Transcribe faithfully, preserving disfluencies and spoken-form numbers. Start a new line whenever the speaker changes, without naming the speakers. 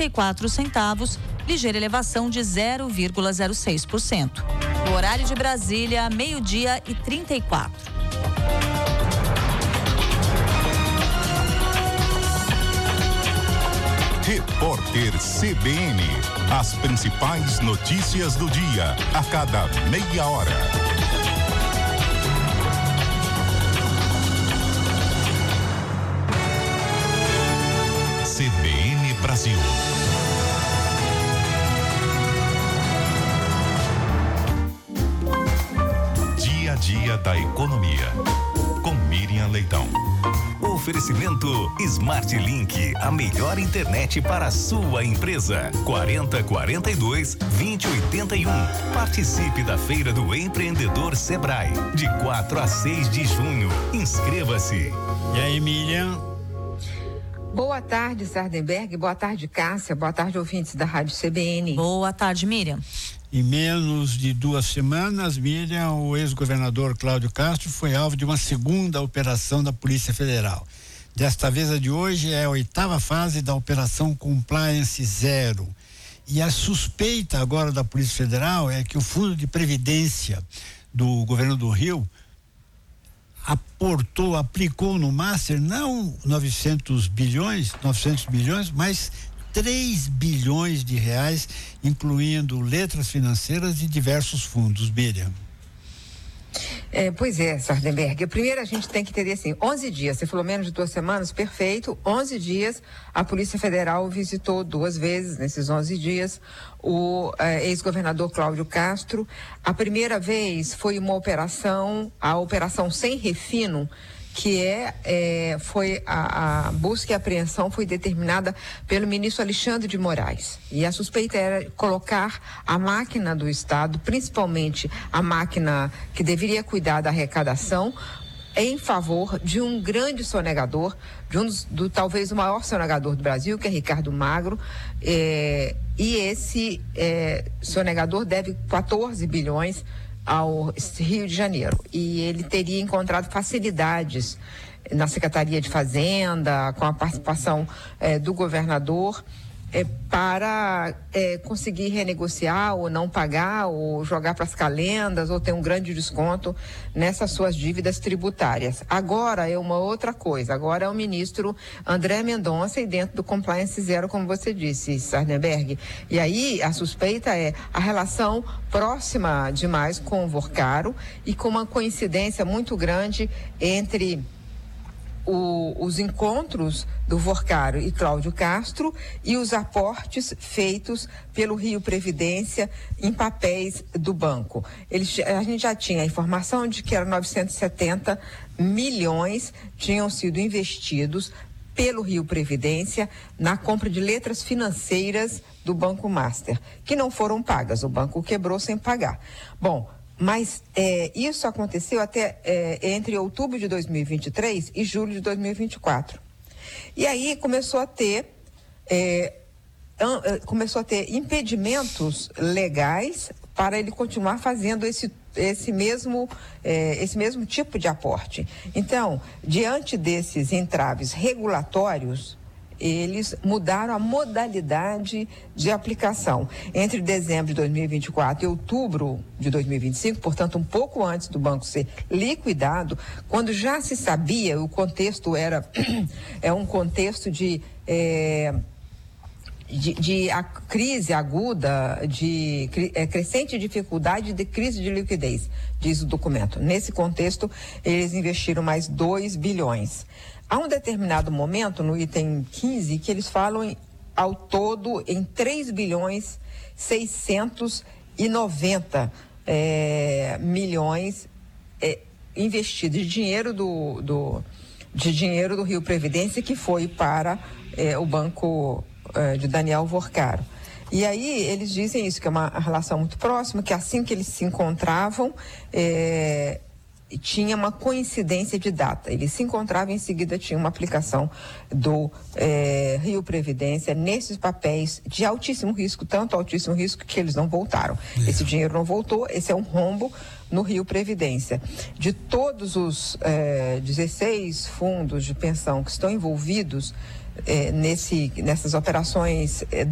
e quatro centavos, ligeira elevação de zero vírgula zero seis por cento. O horário de Brasília, meio-dia e trinta e quatro.
Repórter C B N. As principais notícias do dia, a cada meia hora. C B N Brasil. Dia a dia da economia. Com Miriam Leitão.
Oferecimento Smart Link, a melhor internet para a sua empresa. quarenta, quarenta e dois, vinte, oitenta e um. Participe da Feira do Empreendedor Sebrae, de quatro a seis de junho. Inscreva-se.
E aí, Miriam?
Boa tarde, Sardenberg. Boa tarde, Cássia. Boa tarde, ouvintes da Rádio C B N.
Boa tarde, Miriam.
Em menos de duas semanas, Miriam, o ex-governador Cláudio Castro foi alvo de uma segunda operação da Polícia Federal. Desta vez, a de hoje é a oitava fase da Operação Compliance Zero. E a suspeita agora da Polícia Federal é que o Fundo de Previdência do governo do Rio aportou, aplicou no Master não novecentos bilhões, novecentos bilhões, mas três bilhões de reais, incluindo letras financeiras e diversos fundos, Miriam.
É, pois é, Sardenberg. Primeiro a gente tem que entender assim, onze dias, você falou menos de duas semanas, perfeito, onze dias, a Polícia Federal visitou duas vezes nesses onze dias o eh, ex-governador Cláudio Castro. A primeira vez foi uma operação, a operação Sem Refino, que é, é foi a, a busca e apreensão foi determinada pelo ministro Alexandre de Moraes. E a suspeita era colocar a máquina do Estado, principalmente a máquina que deveria cuidar da arrecadação, em favor de um grande sonegador, de um dos, do talvez o maior sonegador do Brasil, que é Ricardo Magro, é, e esse é, sonegador deve quatorze bilhões ao Rio de Janeiro, e ele teria encontrado facilidades na Secretaria de Fazenda, com a participação eh, do governador, eh, para eh, conseguir renegociar ou não pagar, ou jogar para as calendas, ou ter um grande desconto nessas suas dívidas tributárias. Agora é uma outra coisa, agora é o ministro André Mendonça e dentro do Compliance Zero, como você disse, Sardenberg. E aí a suspeita é a relação próxima demais com o Vorcaro e com uma coincidência muito grande entre O, os encontros do Vorcaro e Cláudio Castro e os aportes feitos pelo Rio Previdência em papéis do banco. Eles, a gente já tinha a informação de que eram novecentos e setenta milhões tinham sido investidos pelo Rio Previdência na compra de letras financeiras do Banco Master, que não foram pagas. O banco quebrou sem pagar. Bom, mas é, isso aconteceu até é, entre outubro de dois mil e vinte e três e julho de dois mil e vinte e quatro. E aí começou a ter é, an, começou a ter impedimentos legais para ele continuar fazendo esse esse mesmo é, esse mesmo tipo de aporte. Então, diante desses entraves regulatórios, eles mudaram a modalidade de aplicação. Entre dezembro de dois mil e vinte e quatro e outubro de dois mil e vinte e cinco, portanto, um pouco antes do banco ser liquidado, quando já se sabia, o contexto era é um contexto de, é, de, de a crise aguda, de é, crescente dificuldade de crise de liquidez, diz o documento. Nesse contexto, eles investiram mais dois bilhões. Há um determinado momento, no item quinze, que eles falam em, ao todo em três bilhões seiscentos e noventa é, milhões é, investidos de dinheiro do, do, de dinheiro do Rio Previdência, que foi para é, o banco é, de Daniel Vorcaro. E aí eles dizem isso, que é uma relação muito próxima, que assim que eles se encontravam, é, tinha uma coincidência de data. Eles se encontravam e em seguida tinha uma aplicação do eh, Rio Previdência nesses papéis de altíssimo risco, tanto altíssimo risco que eles não voltaram. É. Esse dinheiro não voltou, esse é um rombo no Rio Previdência. De todos os eh, dezesseis fundos de pensão que estão envolvidos eh, nesse, nessas operações eh,